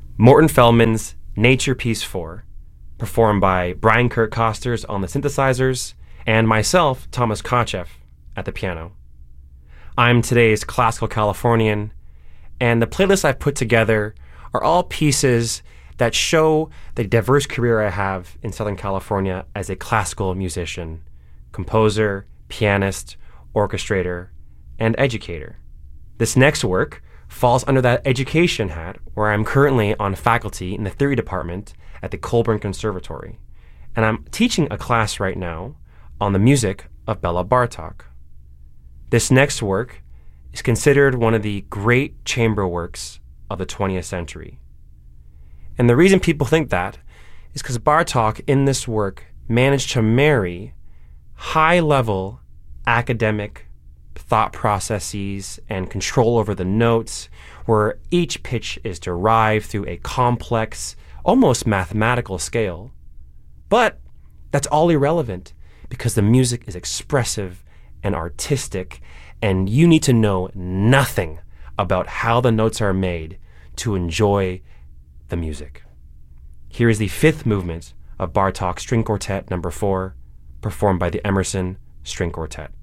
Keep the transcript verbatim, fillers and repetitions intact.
Morton Feldman's Nature Piece four, performed by Brian Kurt Costers on the synthesizers, and myself, Thomas Kochev, at the piano. I'm today's classical Californian, and the playlists I've put together are all pieces that show the diverse career I have in Southern California as a classical musician, composer, pianist, orchestrator, and educator. This next work falls under that education hat, where I'm currently on faculty in the theory department at the Colburn Conservatory, and I'm teaching a class right now on the music of Bela Bartok. This next work is considered one of the great chamber works of the twentieth century. And the reason people think that is because Bartok in this work managed to marry high-level academic thought processes and control over the notes, where each pitch is derived through a complex, almost mathematical scale. But that's all irrelevant, because the music is expressive and artistic, and you need to know nothing about how the notes are made to enjoy the music. Here is the fifth movement of Bartok String Quartet number four, performed by the Emerson String Quartet.